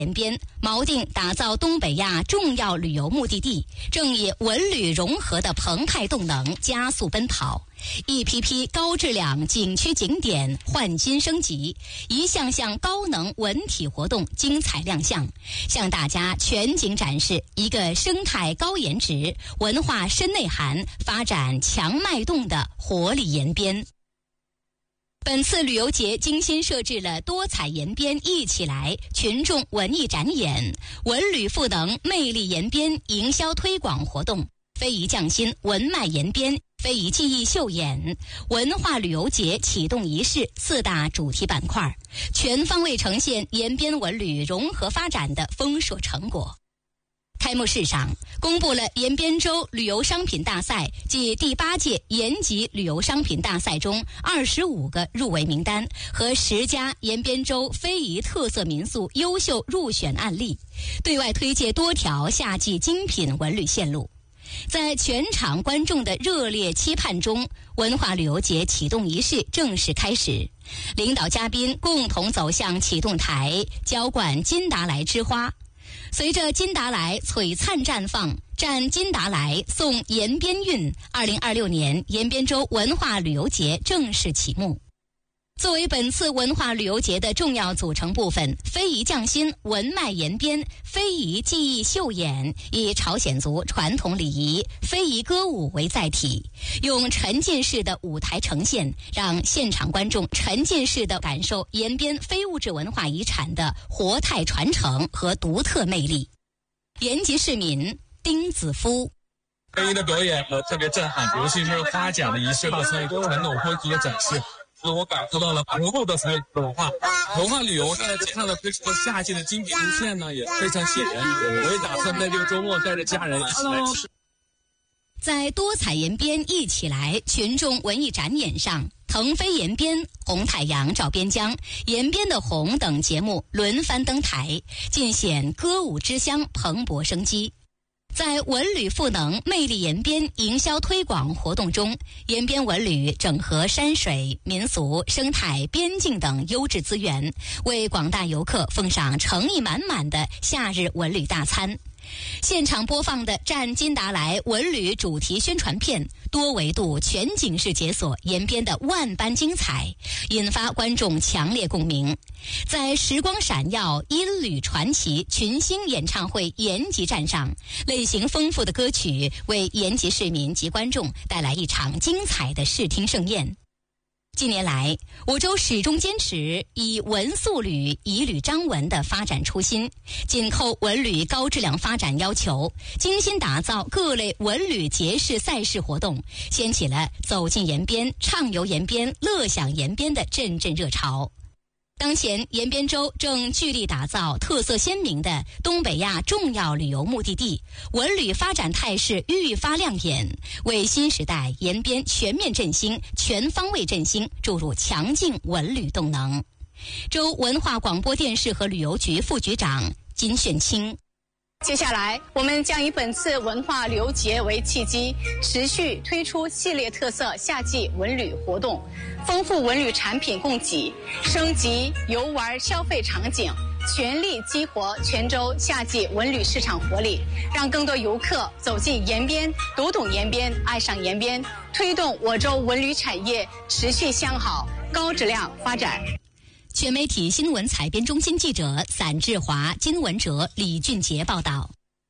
延边锚定打造东北亚重要旅游目的地，正以文旅融合的澎湃动能加速奔跑。一批批高质量景区景点焕新升级，一项项高能文体活动精彩亮相，向大家全景展示一个生态高颜值、文化深内涵、发展强脉动的活力延边。本次旅游节精心设置了多彩延边一起来群众文艺展演、文旅赋能魅力延边营销推广活动、非遗匠心文脉延边、非遗技艺秀演、文化旅游节启动仪式4大主题板块，全方位呈现延边文旅融合发展的丰硕成果。开幕式上公布了延边州旅游商品大赛暨第8届延吉旅游商品大赛中25个入围名单和10家延边州非遗特色民宿优秀入选案例，对外推介多条夏季精品文旅线路。在全场观众的热烈期盼中，文化旅游节启动仪式正式开始，领导嘉宾共同走向启动台，浇灌金达莱之花。随着金达莱璀璨绽放，战金达莱送延边韵，2026年延边州文化旅游节正式启幕。作为本次文化旅游节的重要组成部分，非遗匠心文脉延边非遗技艺秀演以朝鲜族传统礼仪非遗歌舞为载体，用沉浸式的舞台呈现，让现场观众沉浸式的感受延边非物质文化遗产的活态传承和独特魅力。延吉市民丁子夫： 非遗的表演特别震撼，尤其是花奖的仪式和传统风俗的展示，使我感受到了浓厚的非遗文化。文化旅游在街上的推出的夏季的精品路线呢，也非常吸引人。我也打算在这个周末带着家人一起来吃。 在多彩延边一起来群众文艺展演上，腾飞延边、红太阳照边疆、延边的红等节目轮番登台，尽显歌舞之乡蓬勃生机。在文旅赋能魅力延边营销推广活动中，延边文旅整合山水、民俗、生态、边境等优质资源，为广大游客奉上诚意满满的夏日文旅大餐。现场播放的战金达莱文旅主题宣传片，多维度全景式解锁延边的万般精彩，引发观众强烈共鸣。在时光闪耀音旅传奇群星演唱会延吉站上，类型丰富的歌曲为延吉市民及观众带来一场精彩的视听盛宴。近年来，我州始终坚持以文塑旅、以旅彰文的发展初心，紧扣文旅高质量发展要求，精心打造各类文旅节式赛事活动，掀起了走进延边、畅游延边、乐享延边的阵阵热潮。当前，延边州正聚力打造特色鲜明的东北亚重要旅游目的地，文旅发展态势愈发亮眼，为新时代延边全面振兴、全方位振兴注入强劲文旅动能。州文化广播电视和旅游局副局长金炫清： 接下来，我们将以本次文化旅游节为契机，持续推出系列特色夏季文旅活动，丰富文旅产品供给，升级游玩消费场景，全力激活全州夏季文旅市场活力，让更多游客走进延边，读懂延边，爱上延边，推动我州文旅产业持续向好、高质量发展。 全媒体新闻采编中心记者散志华、金文哲、李俊杰报道。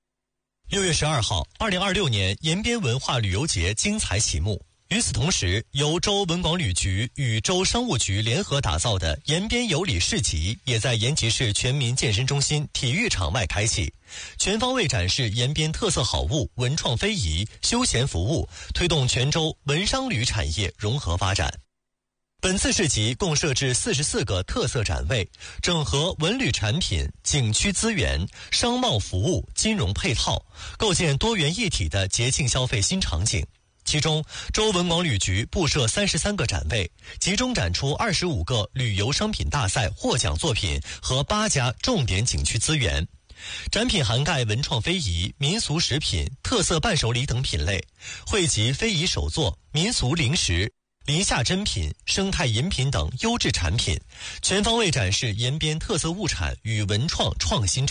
6月12号，2026年延边文化旅游节精彩启幕。与此同时，由州文广旅局与州商务局联合打造的延边有礼市集也在延吉市全民健身中心体育场外开启，全方位展示延边特色好物、文创非遗、休闲服务，推动全州文商旅产业融合发展。本次市集共设置44个特色展位，整合文旅产品、景区资源、商贸服务、金融配套，构建多元一体的节庆消费新场景。其中，州文广旅局布设33个展位，集中展出25个旅游商品大赛获奖作品和8家重点景区资源。展品涵盖文创非遗、民俗食品、特色伴手礼等品类，汇集非遗手作、民俗零食、 林下珍品、生态饮品等优质产品，全方位展示延边特色物产与文创创新